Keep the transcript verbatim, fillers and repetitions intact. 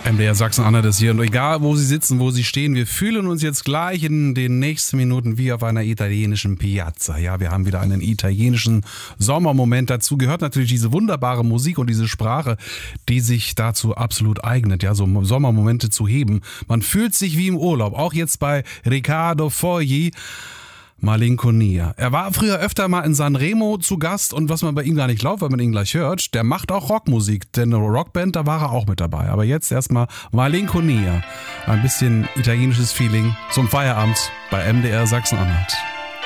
M D R Sachsen-Anhalt ist hier und egal wo Sie sitzen, wo Sie stehen, wir fühlen uns jetzt gleich in den nächsten Minuten wie auf einer italienischen Piazza. Ja, wir haben wieder einen italienischen Sommermoment. Dazu gehört natürlich diese wunderbare Musik und diese Sprache, die sich dazu absolut eignet, ja, so Sommermomente zu heben. Man fühlt sich wie im Urlaub, auch jetzt bei Riccardo Fogli. Malinconia. Er war früher öfter mal in Sanremo zu Gast und was man bei ihm gar nicht glaubt, weil man ihn gleich hört, der macht auch Rockmusik, denn eine Rockband, da war er auch mit dabei. Aber jetzt erstmal Malinconia. Ein bisschen italienisches Feeling zum Feierabend bei M D R Sachsen-Anhalt.